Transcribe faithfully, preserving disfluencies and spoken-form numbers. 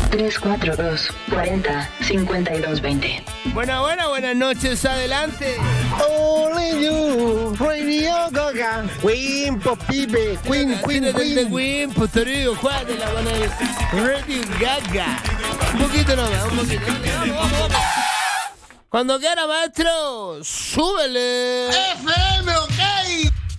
tres cuatro dos, cuarenta, cincuenta y dos, veinte. Buena, buena, buenas noches, adelante. Only you, Radio Gaga. Queen, po, pibe. Queen, Queen, Queen. Queen. Queen, Posterior, juégatela con el Radio Gaga. Un poquito nomás, un poquito. Dale, vamos, vamos, vamos. Cuando quiera, maestro, súbele. F M,